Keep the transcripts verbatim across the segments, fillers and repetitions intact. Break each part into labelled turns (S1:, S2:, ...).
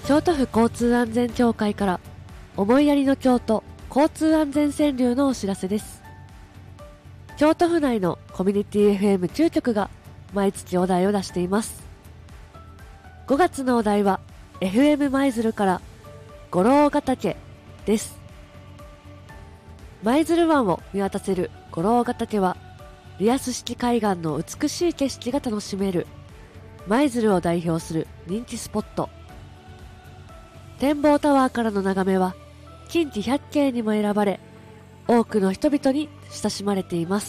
S1: 京都府交通安全協会から思いやりの京都交通安全川柳のお知らせです。京都府内のコミュニティ エフエムきゅう 局が毎月お題を出しています。ごがつのお題は エフエム 舞鶴から五郎ヶ岳です。舞鶴湾を見渡せる五郎ヶ岳はリアス式海岸の美しい景色が楽しめる舞鶴を代表する人気スポット。展望タワーからの眺めは近畿百景にも選ばれ、多くの人々に親しまれています。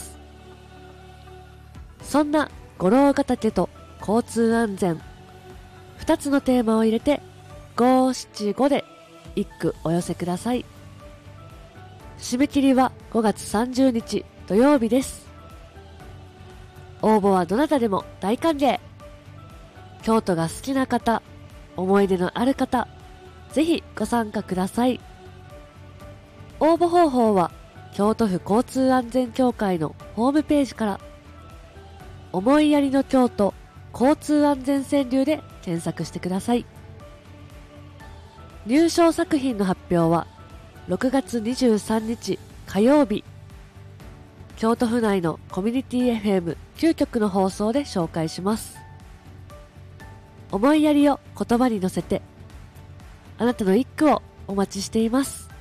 S1: そんな五郎ヶ岳と交通安全、二つのテーマを入れてごしちごで一句お寄せください。締め切りはごがつさんじゅうにち土曜日です。応募はどなたでも大歓迎。京都が好きな方、思い出のある方、ぜひご参加ください。応募方法は京都府交通安全協会のホームページから、思いやりの京都交通安全川柳で検索してください。入賞作品の発表はろくがつにじゅうさんにち火曜日、京都府内のコミュニティ エフエムきゅう 局の放送で紹介します。思いやりを言葉に乗せて、あなたの一句をお待ちしています。